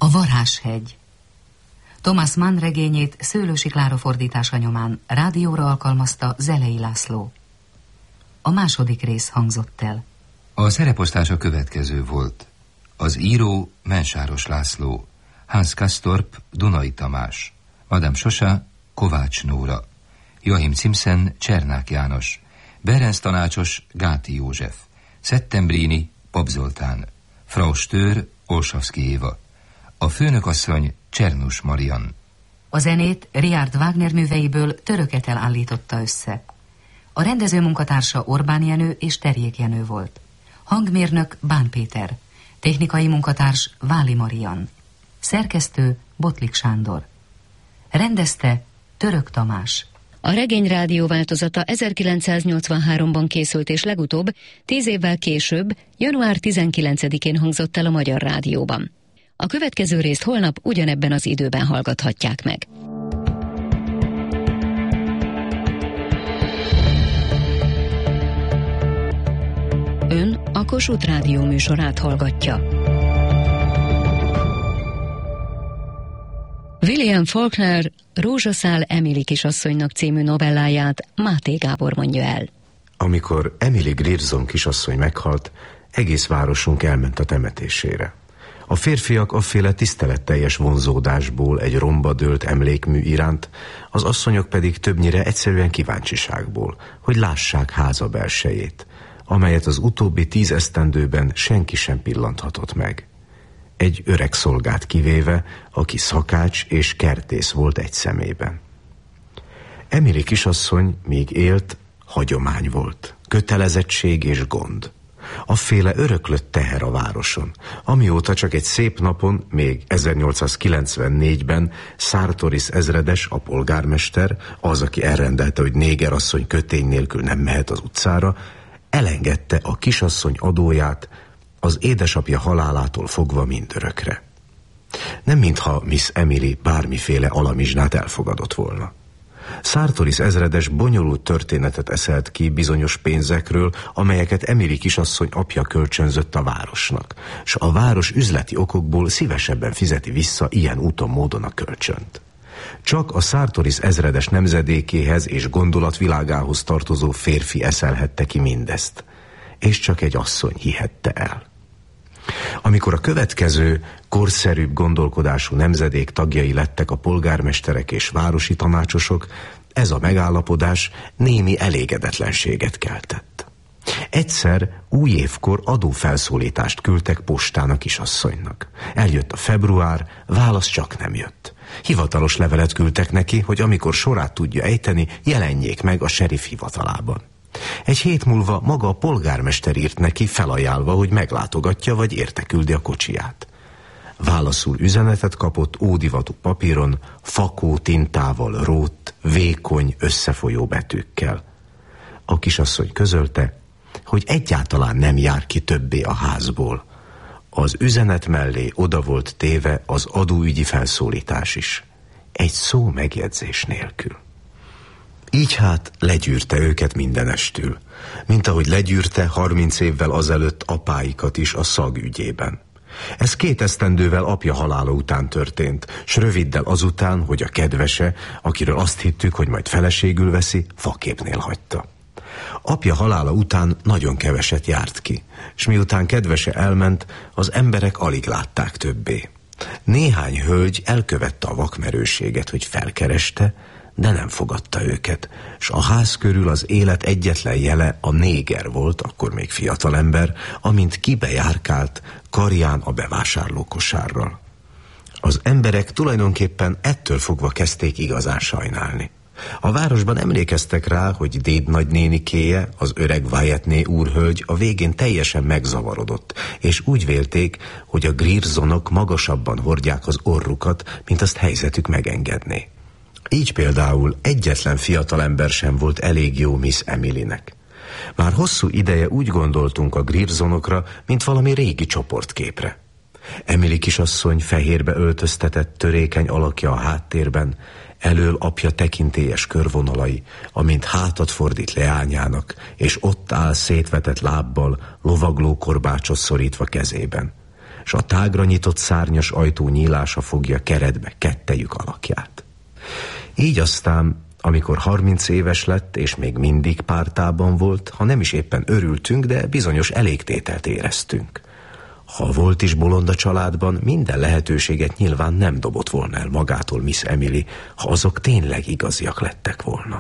A Varázshegy. Thomas Mann regényét Szőlősi Klára fordítása nyomán rádióra alkalmazta Zelei László. A második rész hangzott el. A szereposztás a következő volt. Az író Mensáros László, Hans Kastorp Dunai Tamás, Madame Sosa Kovács Nóra, Joachim Cimsen Csernák János, Berenc tanácsos Gáti József, Szettembrini Pap Zoltán, Frau Stör Olsavszky Éva, a főnökasszony Csernus Marian. A zenét Richard Wagner műveiből Töröketel állította össze. A rendező munkatársa Orbán Jenő és Terjék Jenő volt. Hangmérnök Bán Péter, technikai munkatárs Váli Marian, szerkesztő Botlik Sándor. Rendezte Török Tamás. A regényrádió változata 1983-ban készült, és legutóbb 10 évvel később, január 19-én hangzott el a Magyar Rádióban. A következő részt holnap ugyanebben az időben hallgathatják meg. Ön a Kossuth Rádió műsorát hallgatja. William Faulkner Rózsaszál Emily kisasszonynak című novelláját Máté Gábor mondja el. Amikor Emily Grierson kisasszony meghalt, egész városunk elment a temetésére. A férfiak afféle tiszteletteljes vonzódásból egy romba dőlt emlékmű iránt, az asszonyok pedig többnyire egyszerűen kíváncsiságból, hogy lássák háza belsejét, amelyet az utóbbi 10 esztendőben senki sem pillanthatott meg. Egy öreg szolgát kivéve, aki szakács és kertész volt egy szemében. Emily kisasszony, míg élt, hagyomány volt, kötelezettség és gond. Afféle öröklött teher a városon, amióta csak egy szép napon, még 1894-ben Sartoris ezredes, a polgármester, az, aki elrendelte, hogy négerasszony kötény nélkül nem mehet az utcára, elengedte a kisasszony adóját az édesapja halálától fogva mindörökre. Nem mintha Miss Emily bármiféle alamizsnát elfogadott volna. Sartoris ezredes bonyolult történetet eszelt ki bizonyos pénzekről, amelyeket Emily kisasszony apja kölcsönzött a városnak, s a város üzleti okokból szívesebben fizeti vissza ilyen úton módon a kölcsönt. Csak a Sartoris ezredes nemzedékéhez és gondolatvilágához tartozó férfi eszelhette ki mindezt, és csak egy asszony hihette el. Amikor a következő, korszerűbb gondolkodású nemzedék tagjai lettek a polgármesterek és városi tanácsosok, ez a megállapodás némi elégedetlenséget keltett. Egyszer új évkor adófelszólítást küldtek postán a kisasszonynak. Eljött a február, válasz csak nem jött. Hivatalos levelet küldtek neki, hogy amikor sorát tudja ejteni, jelenjék meg a sheriff hivatalában. Egy hét múlva maga a polgármester írt neki, felajánlva, hogy meglátogatja, vagy érteküldi a kocsiját. Válaszul üzenetet kapott ódivatú papíron, fakó tintával rótt, vékony, összefolyó betűkkel. A kisasszony közölte, hogy egyáltalán nem jár ki többé a házból. Az üzenet mellé oda volt téve az adóügyi felszólítás is. Egy szó megjegyzés nélkül. Így hát legyűrte őket mindenestül, mint ahogy legyűrte 30 évvel azelőtt apáikat is a szag ügyében. Ez 2 esztendővel apja halála után történt, s röviddel azután, hogy a kedvese, akiről azt hittük, hogy majd feleségül veszi, faképnél hagyta. Apja halála után nagyon keveset járt ki, s miután kedvese elment, az emberek alig látták többé. Néhány hölgy elkövette a vakmerőséget, hogy felkereste, de nem fogadta őket, s a ház körül az élet egyetlen jele a néger volt, akkor még fiatalember, amint kibejárkált, karján a bevásárlókosárral. Az emberek tulajdonképpen ettől fogva kezdték igazán sajnálni. A városban emlékeztek rá, hogy déd nagynénikéje, az öreg Wyattné úrhölgy a végén teljesen megzavarodott, és úgy vélték, hogy a Griersonok magasabban hordják az orrukat, mint azt helyzetük megengedné. Így például egyetlen fiatalember sem volt elég jó Miss Emilynek. Már hosszú ideje úgy gondoltunk a Griersonokra, mint valami régi csoportképre. Emily kisasszony fehérbe öltöztetett törékeny alakja a háttérben, elől apja tekintélyes körvonalai, amint hátat fordít leányának, és ott áll szétvetett lábbal, lovagló korbácsot szorítva kezében. s a tágra nyitott szárnyas ajtó nyílása fogja keretbe kettejük alakját. Így aztán, amikor 30 éves lett, és még mindig pártában volt, ha nem is éppen örültünk, de bizonyos elégtételt éreztünk. Ha volt is bolond a családban, minden lehetőséget nyilván nem dobott volna el magától Miss Emily, ha azok tényleg igaziak lettek volna.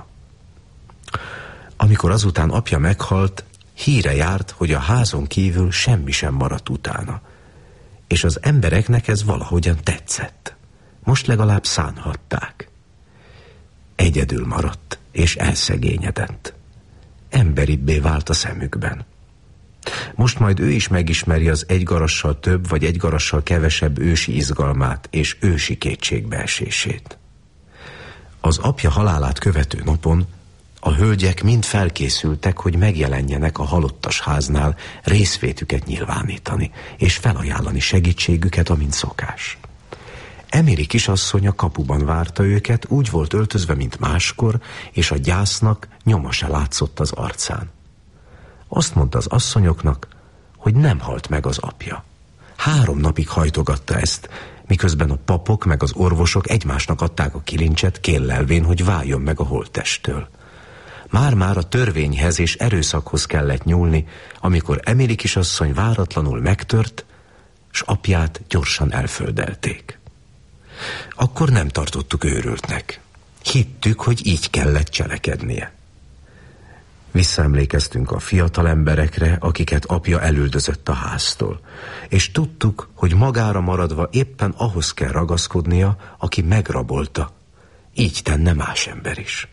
Amikor azután apja meghalt, híre járt, hogy a házon kívül semmi sem maradt utána. És az embereknek ez valahogyan tetszett. Most legalább szánhatták. Egyedül maradt, és elszegényedett. Emberibbé vált a szemükben. Most majd ő is megismeri az egy garassal több vagy egy garassal kevesebb ősi izgalmát és ősi kétségbeesését. Az apja halálát követő napon a hölgyek mind felkészültek, hogy megjelenjenek a halottas háznál részvétüket nyilvánítani, és felajánlani segítségüket, amint szokás. Emily kisasszony a kapuban várta őket, úgy volt öltözve, mint máskor, és a gyásznak nyoma se látszott az arcán. Azt mondta az asszonyoknak, hogy nem halt meg az apja. 3 napig hajtogatta ezt, miközben a papok meg az orvosok egymásnak adták a kilincset, kéllelvén, hogy váljon meg a holttesttől. Már-már a törvényhez és erőszakhoz kellett nyúlni, amikor Emily kisasszony váratlanul megtört, s apját gyorsan elföldelték. Akkor nem tartottuk őrültnek. Hittük, hogy így kellett cselekednie. Visszaemlékeztünk a fiatal emberekre, akiket apja elüldözött a háztól, és tudtuk, hogy magára maradva éppen ahhoz kell ragaszkodnia, aki megrabolta. Így tenne más ember is.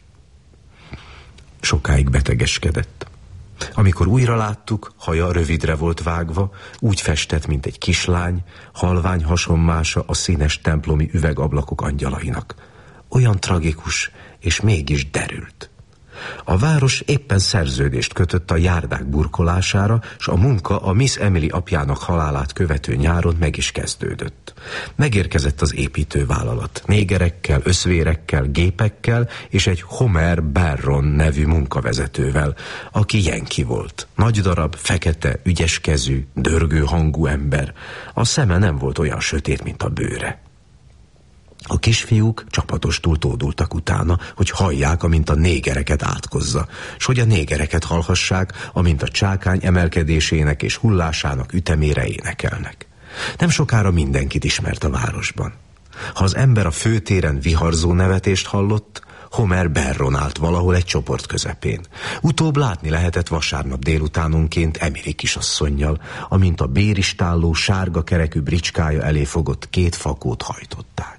Sokáig betegeskedett. Amikor újra láttuk, haja rövidre volt vágva, úgy festett, mint egy kislány, halvány hasonmása a színes templomi üvegablakok angyalainak. Olyan tragikus, és mégis derült. A város éppen szerződést kötött a járdák burkolására, s a munka a Miss Emily apjának halálát követő nyáron meg is kezdődött. Megérkezett az építővállalat, négerekkel, összvérekkel, gépekkel és egy Homer Barron nevű munkavezetővel, aki jenki volt. Nagy darab, fekete, ügyes kezű, dörgő hangú ember. A szeme nem volt olyan sötét, mint a bőre. A kisfiúk csapatostul tódultak utána, hogy hallják, amint a négereket átkozza, s hogy a négereket hallhassák, amint a csákány emelkedésének és hullásának ütemére énekelnek. Nem sokára mindenkit ismert a városban. Ha az ember a főtéren viharzó nevetést hallott, Homer Barron állt valahol egy csoport közepén. Utóbb látni lehetett vasárnap délutánonként Emily kisasszonnyal, amint a béristálló sárga kerekű bricskája elé fogott 2 fakót hajtották.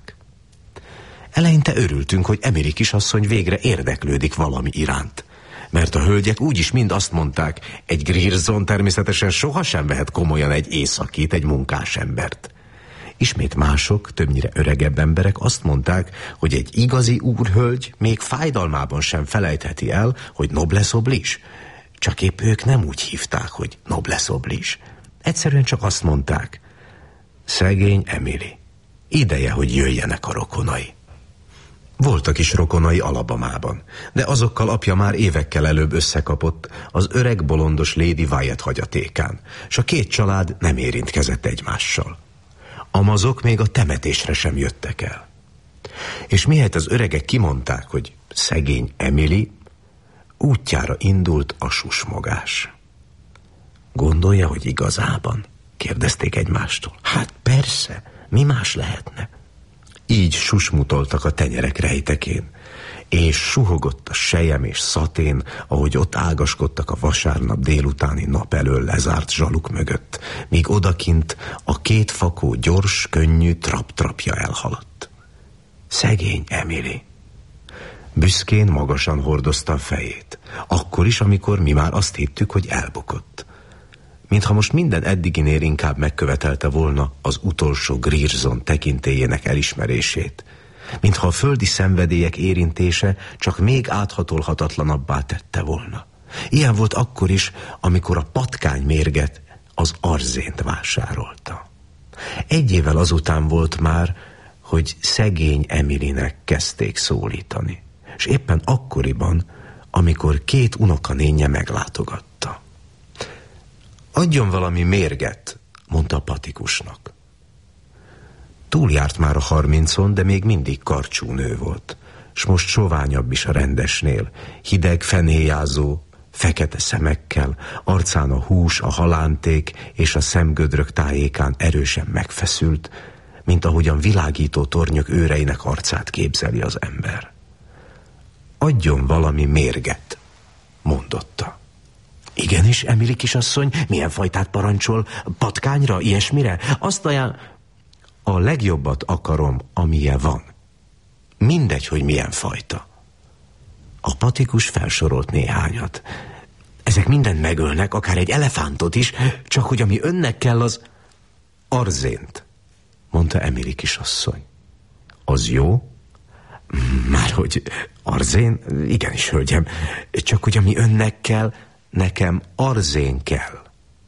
Eleinte örültünk, hogy Emily kisasszony végre érdeklődik valami iránt. Mert a hölgyek úgyis mind azt mondták, egy Grierson természetesen sohasem vehet komolyan egy északit, egy munkásembert. Ismét mások, többnyire öregebb emberek azt mondták, hogy egy igazi úrhölgy még fájdalmában sem felejtheti el, hogy noblesse oblige. Csak épp ők nem úgy hívták, hogy noblesse oblige. Egyszerűen csak azt mondták, szegény Emily, ideje, hogy jöjjenek a rokonai. Voltak is rokonai Alabamában, de azokkal apja már évekkel előbb összekapott az öreg bolondos Lady Wyatt hagyatékán, s a 2 család nem érintkezett egymással. Amazok még a temetésre sem jöttek el. És mihelyt az öregek kimondták, hogy szegény Emily, útjára indult a susmogás. Gondolja, hogy igazában? Kérdezték egymástól. Hát persze, mi más lehetne? Így susmutoltak a tenyerek rejtekén, és suhogott a sejem és szatén, ahogy ott ágaskodtak a vasárnap délutáni nap elől lezárt zsaluk mögött, míg odakint a 2 fakó gyors, könnyű trap-trapja elhaladt. Szegény Emily. Büszkén magasan hordozta a fejét, akkor is, amikor mi már azt hittük, hogy elbukott. Mintha most minden eddiginél inkább megkövetelte volna az utolsó Grierson tekintélyének elismerését, mintha a földi szenvedélyek érintése csak még áthatolhatatlanabbá tette volna. Ilyen volt akkor is, amikor a patkánymérget, az arzént vásárolta. 1 évvel azután volt már, hogy szegény Emilynek kezdték szólítani, és éppen akkoriban, amikor 2 unokanénje meglátogatta. Adjon valami mérget, mondta a patikusnak. Túljárt már a 30-on, de még mindig karcsú nő volt, s most soványabb is a rendesnél, hideg, fenéjázó, fekete szemekkel, arcán a hús, a halánték és a szemgödrök tájékán erősen megfeszült, mint ahogyan világító tornyok őreinek arcát képzeli az ember. Adjon valami mérget, mondotta. Igenis, Emily kisasszony, milyen fajtát parancsol? Patkányra, ilyesmire? Azt a legjobbat akarom, amilyen van. Mindegy, hogy milyen fajta. A patikus felsorolt néhányat. Ezek mindent megölnek, akár egy elefántot is, csak hogy ami önnek kell, az arzént, mondta Emily kisasszony. Az jó? Márhogy arzén? Igenis, hölgyem, csak hogy ami önnek kell, nekem arzén kell.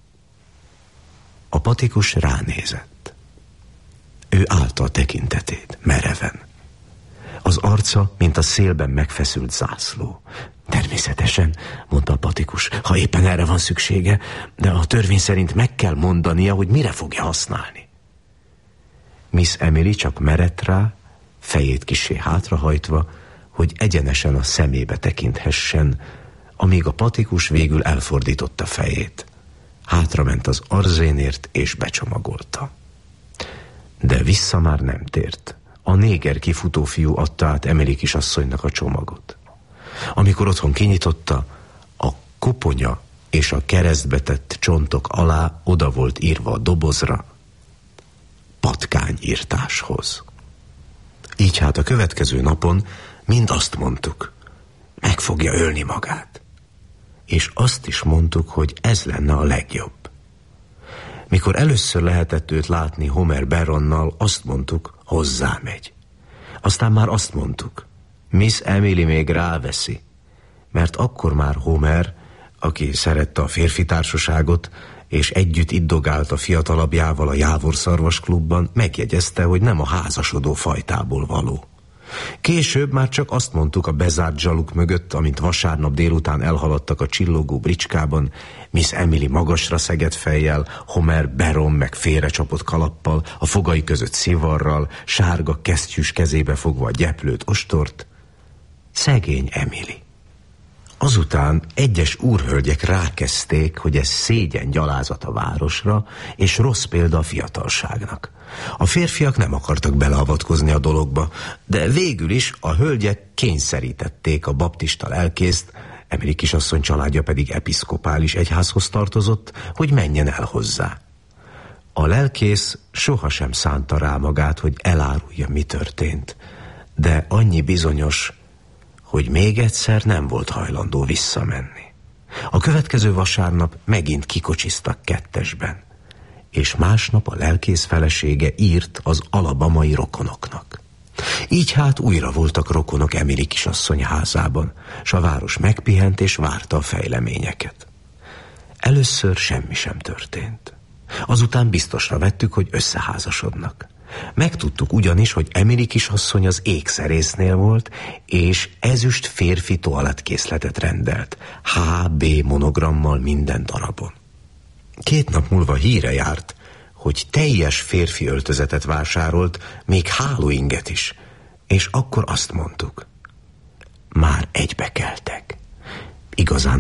A patikus ránézett. Ő állta a tekintetét, mereven. Az arca, mint a szélben megfeszült zászló. Természetesen, mondta a patikus, ha éppen erre van szüksége, de a törvény szerint meg kell mondania, hogy mire fogja használni. Miss Emily csak merett rá, fejét kissé hátrahajtva, hogy egyenesen a szemébe tekinthessen, amíg a patikus végül elfordította fejét. Hátrament az arzénért és becsomagolta. De vissza már nem tért. A néger kifutó fiú adta át Emily kisasszonynak a csomagot. Amikor otthon kinyitotta, a koponya és a keresztbe tett csontok alá oda volt írva a dobozra: patkányírtáshoz. Így hát a következő napon mind azt mondtuk, meg fogja ölni magát. És azt is mondtuk, hogy ez lenne a legjobb. Mikor először lehetett őt látni Homer Barronnal, azt mondtuk, hozzámegy. Aztán már azt mondtuk, Miss Emily még ráveszi, mert akkor már Homer, aki szerette a férfi társaságot, és együtt iddogált a fiatalabbjával a Jávorszarvas klubban, megjegyezte, hogy nem a házasodó fajtából való. Később már csak azt mondtuk a bezárt zsaluk mögött, amint vasárnap délután elhaladtak a csillogó bricskában, Miss Emily magasra szegett fejjel, Homer Barron meg félrecsapott kalappal, a fogai között szivarral, sárga kesztyűs kezébe fogva a gyeplőt ostort. Szegény Emily. Azután egyes úrhölgyek rákezdték, hogy ez szégyen gyalázat a városra, és rossz példa a fiatalságnak. A férfiak nem akartak beleavatkozni a dologba, de végül is a hölgyek kényszerítették a baptista lelkészt, Emily kisasszony családja pedig episzkopális egyházhoz tartozott, hogy menjen el hozzá. A lelkész sohasem szánta rá magát, hogy elárulja, mi történt, de annyi bizonyos, hogy még egyszer nem volt hajlandó visszamenni. A következő vasárnap megint kikocsiztak kettesben, és másnap a lelkész felesége írt az alabamai rokonoknak. Így hát újra voltak rokonok Emily kisasszony házában, s a város megpihent és várta a fejleményeket. Először semmi sem történt. Azután biztosra vettük, hogy összeházasodnak. Megtudtuk ugyanis, hogy Emily kisasszony az ékszerésznél volt, és ezüst férfi toalettkészletet rendelt, HB monogrammal minden darabon. 2 nap múlva híre járt, hogy teljes férfi öltözetet vásárolt, még hálóinget is, és akkor azt mondtuk, már egybekeltek. Igazán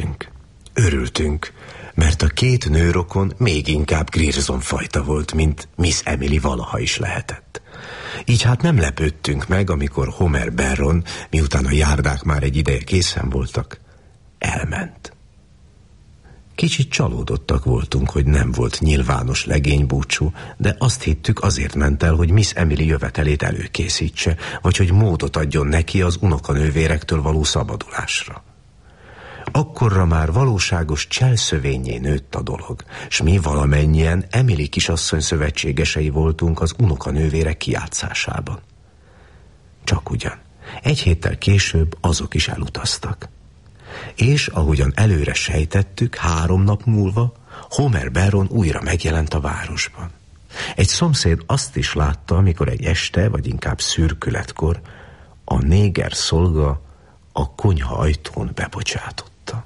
örültünk, mert a 2 nőrokon még inkább Grierson fajta volt, mint Miss Emily valaha is lehetett. Így hát nem lepődtünk meg, amikor Homer Barron, miután a járdák már egy ideje készen voltak, elment. Kicsit csalódottak voltunk, hogy nem volt nyilvános legénybúcsú, de azt hittük, azért ment el, hogy Miss Emily jövetelét előkészítse, vagy hogy módot adjon neki az unokanővérektől való szabadulásra. Akkorra már valóságos cselszövényé nőtt a dolog, s mi valamennyien Emily kisasszony szövetségesei voltunk az unokanővérek kijátszásában. Csak ugyan, 1 héttel később azok is elutaztak. És ahogyan előre sejtettük, 3 nap múlva Homer Barron újra megjelent a városban. Egy szomszéd azt is látta, amikor egy este, vagy inkább szürkületkor a néger szolga a konyha ajtón bebocsátotta.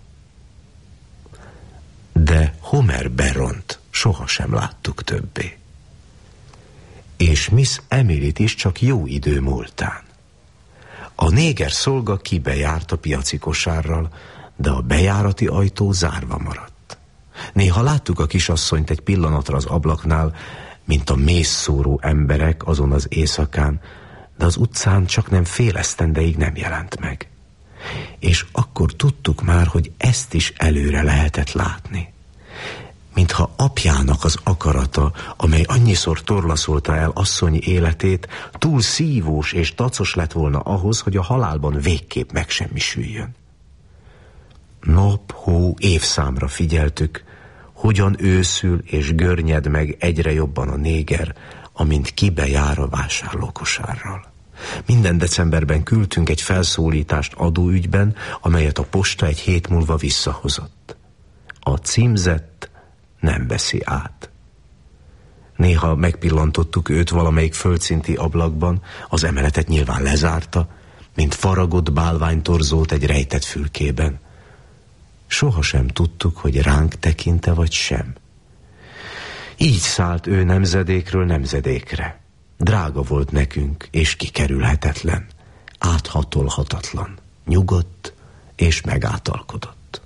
De Homer Barront sohasem láttuk többé. és Miss Emilyt is csak jó idő múltán. A néger szolga kibejárt a piaci kosárral, de a bejárati ajtó zárva maradt. Néha láttuk a kisasszonyt egy pillanatra az ablaknál, mint a mészszóró emberek azon az éjszakán, de az utcán csak nem fél esztendeig nem jelent meg. És akkor tudtuk már, hogy ezt is előre lehetett látni. Mintha apjának az akarata, amely annyiszor torlaszolta el asszonyi életét, túl szívós és tacos lett volna ahhoz, hogy a halálban végképp megsemmisüljön. Nap, hó, évszámra figyeltük, hogyan őszül és görnyed meg egyre jobban a néger, amint kibejár a vásárlókosárral. Minden decemberben küldtünk egy felszólítást adóügyben, amelyet a posta egy hét múlva visszahozott. A címzett nem veszi át. Néha megpillantottuk őt valamelyik földszinti ablakban, az emeletet nyilván lezárta, mint faragott bálványtorzót egy rejtett fülkében. Sohasem tudtuk, hogy ránk tekinte vagy sem. Így szállt ő nemzedékről nemzedékre. Drága volt nekünk, és kikerülhetetlen, áthatolhatatlan, nyugodt és megátalkodott.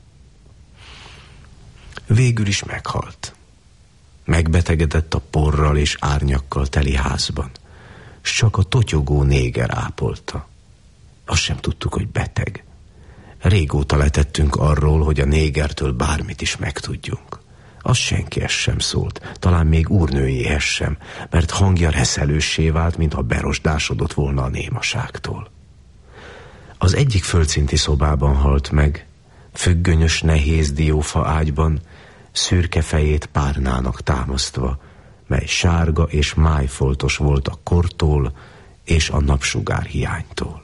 Végül is meghalt. Megbetegedett a porral és árnyakkal teli házban, s csak a totyogó néger ápolta. Azt sem tudtuk, hogy beteg. Régóta letettünk arról, hogy a négertől bármit is megtudjunk. Az senkihez sem szólt, talán még úrnőjéhez sem, mert hangja reszelőssé vált, mintha berosdásodott volna a némaságtól. Az egyik földszinti szobában halt meg, függönyös nehéz diófa ágyban, szürke fejét párnának támasztva, mely sárga és májfoltos volt a kortól és a napsugár hiánytól.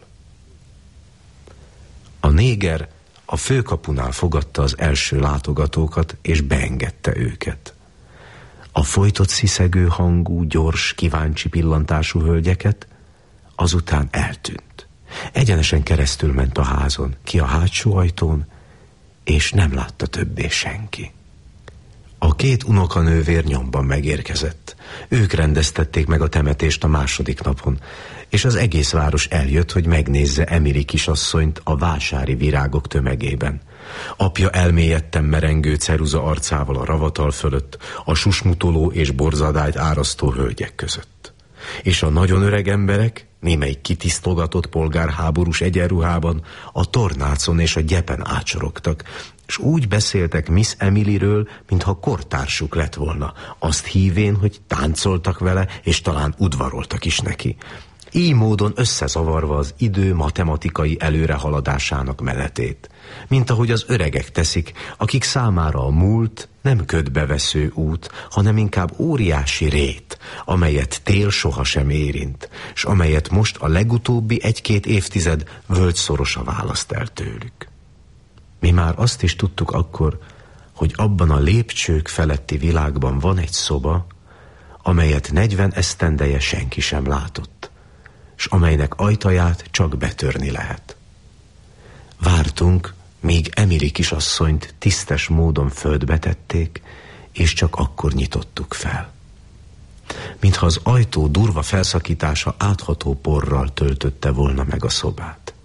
A néger a főkapunál fogadta az első látogatókat, és beengedte őket. A folytott sziszegő hangú, gyors, kíváncsi pillantású hölgyeket azután eltűnt. Egyenesen keresztül ment a házon, ki a hátsó ajtón, és nem látta többé senki. A két unokanővér nyomban megérkezett. Ők rendeztették meg a temetést a második napon, és az egész város eljött, hogy megnézze Emily kisasszonyt a vásári virágok tömegében. Apja elmélyedten merengő ceruza arcával a ravatal fölött, a susmutoló és borzadályt árasztó hölgyek között. És a nagyon öreg emberek, némelyik kitisztogatott polgárháborús egyenruhában, a tornácon és a gyepen ácsorogtak, és úgy beszéltek Miss Emilyről, mintha kortársuk lett volna, azt hívén, hogy táncoltak vele, és talán udvaroltak is neki. Így módon összezavarva az idő matematikai előrehaladásának menetét, mint ahogy az öregek teszik, akik számára a múlt nem ködbevesző út, hanem inkább óriási rét, amelyet tél sohasem érint, s amelyet most a legutóbbi egy-két évtized völgyszorosa választ el tőlük. Mi már azt is tudtuk akkor, hogy abban a lépcsők feletti világban van egy szoba, amelyet 40 esztendeje senki sem látott, s amelynek ajtaját csak betörni lehet. Vártunk, míg Emily kisasszonyt tisztes módon földbe tették, és csak akkor nyitottuk fel. Mintha az ajtó durva felszakítása átható porral töltötte volna meg a szobát.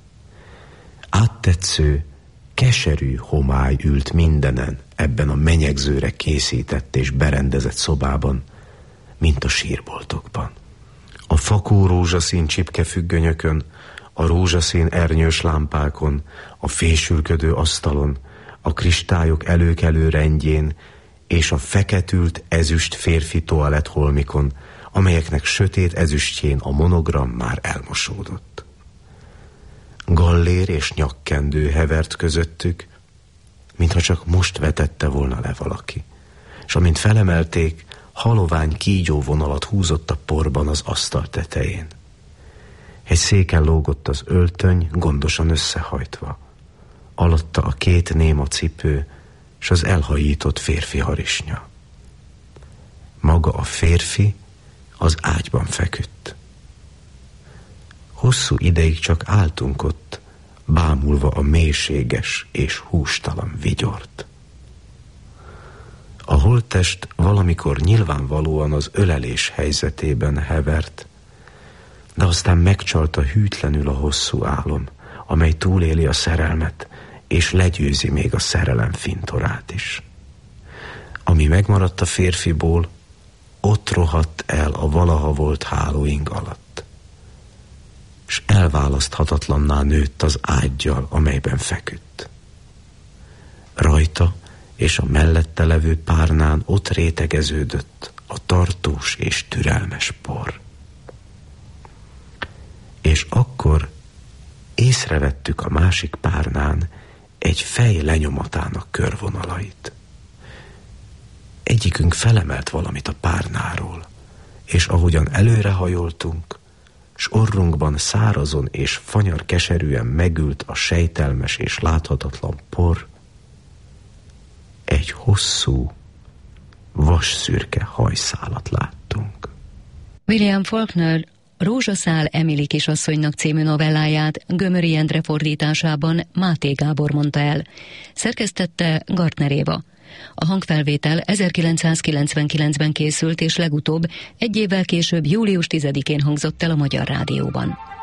Áttetsző, keserű homály ült mindenen ebben a menyegzőre készített és berendezett szobában, mint a sírboltokban. A fakó rózsaszín csipkefüggönyökön, a rózsaszín ernyős lámpákon, a fésülködő asztalon, a kristályok előkelő rendjén és a feketült ezüst férfi toalettholmikon, amelyeknek sötét ezüstjén a monogram már elmosódott. Gallér és nyakkendő hevert közöttük, mintha csak most vetette volna le valaki, és amint felemelték, halovány kígyó vonalat húzott a porban az asztal tetején. Egy széken lógott az öltöny, gondosan összehajtva. Alatta a két néma cipő, s az elhajított férfi harisnya. Maga a férfi az ágyban feküdt. Hosszú ideig csak álltunk ott, bámulva a mélységes és hústalan vigyort. A holttest valamikor nyilvánvalóan az ölelés helyzetében hevert, de aztán megcsalta hűtlenül a hosszú álom, amely túléli a szerelmet, és legyőzi még a szerelem fintorát is. Ami megmaradt a férfiból, ott rohadt el a valaha volt hálóing alatt, s elválaszthatatlanná nőtt az ággyal, amelyben feküdt. Rajta és a mellette levő párnán ott rétegeződött a tartós és türelmes por. És akkor észrevettük a másik párnán egy fej lenyomatának körvonalait. Egyikünk felemelt valamit a párnáról, és ahogyan előrehajoltunk, s orrunkban szárazon és fanyar keserűen megült a sejtelmes és láthatatlan por, egy hosszú, vasszürke hajszálat láttunk. William Faulkner Rózsaszál Emily kisasszonynak című novelláját Gömöri Endre fordításában Máté Gábor mondta el. Szerkesztette Gartner Éva. A hangfelvétel 1999-ben készült, és legutóbb egy évvel később július 10-én hangzott el a Magyar Rádióban.